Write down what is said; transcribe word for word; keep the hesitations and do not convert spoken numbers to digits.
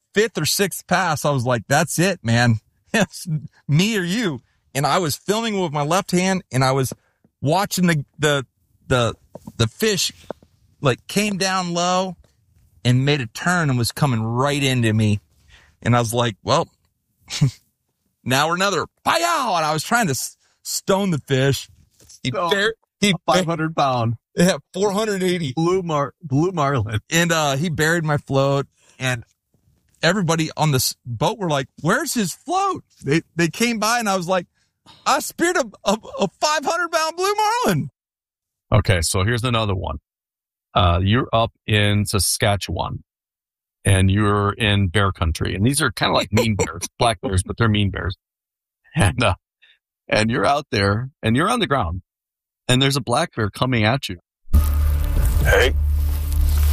fifth or sixth pass, I was like, that's it, man. It's me or you. And I was filming with my left hand, and I was watching the, the, the, the fish like came down low and made a turn and was coming right into me. And I was like, well, now we're another pow. And I was trying to s- stone the fish. He, Oh, bar- he five hundred pound. Yeah, four hundred eighty. Blue mar, blue marlin. And, uh, he buried my float, and everybody on this boat were like, where's his float? They, they came by, and I was like, I speared a, a, a five hundred pound blue marlin. Okay. So here's another one. Uh, you're up in Saskatchewan and you're in bear country, and these are kind of like mean bears, black bears, but they're mean bears. And, uh, and you're out there and you're on the ground, and there's a black bear coming at you. Hey,